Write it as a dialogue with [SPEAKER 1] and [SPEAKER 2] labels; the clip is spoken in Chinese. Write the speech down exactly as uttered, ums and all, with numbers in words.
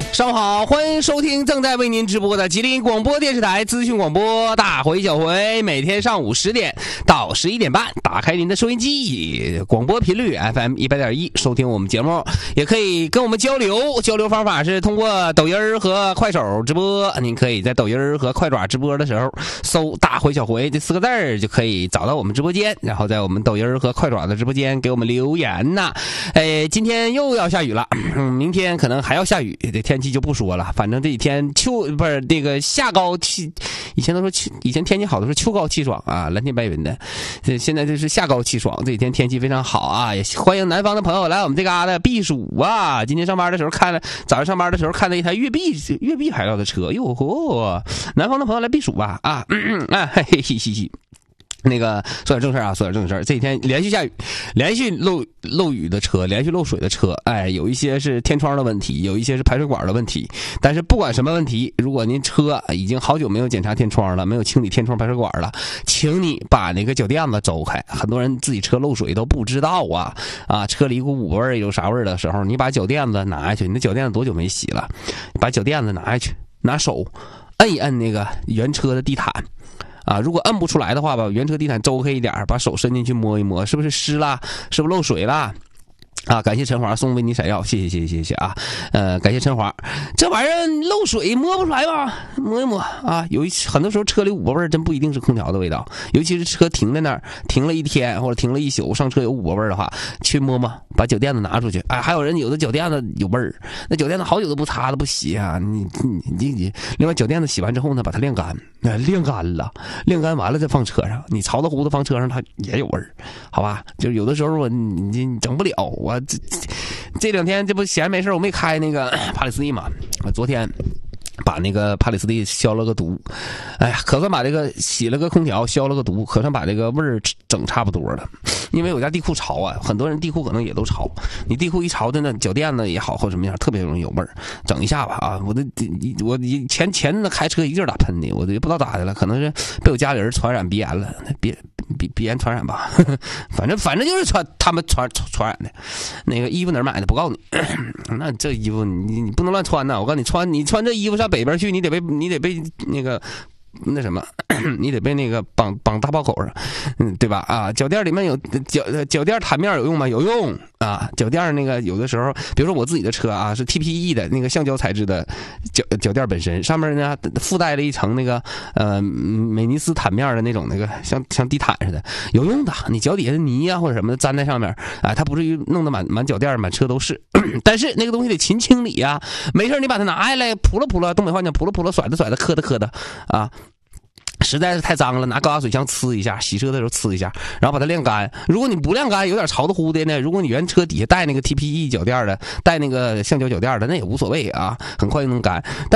[SPEAKER 1] 上午好，欢迎收听正在为您直播的吉林广播电视台资讯广播大回小回，每天上午十点到十一点半，打开您的收音机，广播频率 F M 一百点一，收听我们节目，也可以跟我们交流。交流方法是通过抖音和快手直播，您可以在抖音和快爪直播的时候搜“大回小回”这四个字儿，就可以找到我们直播间，然后在我们抖音和快爪的直播间给我们留言呐。哎，今天又要下雨了，嗯，明天可能还要下雨，这天气就不说了，反正这几天秋不是那个夏高气，以前都说秋，以前天气好的时候秋高气爽啊，蓝天白云的，这现在这是夏高气爽，这几天天气非常好啊，也欢迎南方的朋友来我们这嘎达避暑啊。今天上班的时候看了，早上上班的时候看了一台粤 B 粤 B 牌照的车，哟吼，南方的朋友来避暑吧啊，嗯嗯啊嘿嘿嘿嘿。那个说点正事啊，说点正事儿。这几天连续下雨，连续漏漏雨的车，连续漏水的车，哎，有一些是天窗的问题，有一些是排水管的问题。但是不管什么问题，如果您车已经好久没有检查天窗了，没有清理天窗排水管了，请你把那个脚垫子周开。很多人自己车漏水都不知道啊啊，车里一股五味儿有啥味儿的时候，你把脚垫子拿下去，你的脚垫子多久没洗了？把脚垫子拿下去，拿手摁一摁那个原车的地毯。啊，如果摁不出来的话吧，原车地毯周开一点，把手伸进去摸一摸，是不是湿了？是不是漏水了？啊，感谢陈华送为你闪耀，谢谢谢谢谢谢啊，呃，感谢陈华。这玩意儿漏水摸不出来吧？摸一摸啊，有一很多时候车里五味儿真不一定是空调的味道，尤其是车停在那儿停了一天或者停了一宿，上车有五味儿的话，去摸摸，把脚垫子拿出去。哎，还有人有的脚垫子有味儿，那脚垫子好久都不擦了不洗啊，你你你你，另外脚垫子洗完之后呢，把它晾干，哎，晾干了，晾干完了再放车上，你潮的乎的放车上它也有味儿，好吧？就是有的时候我你你整不了我。这这两天这不闲没事我没开那个帕里斯蒂嘛，我昨天把那个帕里斯蒂消了个毒，哎呀，可算把这个洗了个空调消了个毒，可算把这个味儿整差不多了。因为我家地库潮啊，很多人地库可能也都潮，你地库一潮的那脚垫子也好或什么样，特别容易有味儿，整一下吧啊！我的我前前阵子开车一劲儿打喷嚏，我也不知道咋的了，可能是被我家里人传染鼻炎了，别。鼻鼻炎传染吧，呵呵，反正反正就是传他们传传染的。那个衣服哪儿买的不告诉你，那这衣服你你不能乱穿呐！我告诉你，穿你穿这衣服上北边去，你得被你得被那个那什么，你得被那个绑绑大炮口上，嗯，对吧？啊，脚垫里面有脚脚垫弹面有用吗？有用啊！脚垫那个有的时候，比如说我自己的车啊，是 T P E 的那个橡胶材质的脚脚垫本身，上面呢附带了一层那个呃美尼斯弹面的那种那个像像地毯似的，有用的。你脚底下的泥啊或者什么的粘在上面，啊，它不至于弄得满满脚垫满车都是。但是那个东西得勤清理呀、啊，没事你把它拿下来扑了扑了，东北话讲扑了扑了，甩的甩的，磕的磕的啊。实在是太脏了，拿高压水枪呲一下，洗车的时候呲一下，然后把它晾干。如果你不晾干，有点潮的乎的呢，如果你原车底下带那个 T P E 脚垫的，带那个橡胶脚垫的，那也无所谓啊，很快就能干。但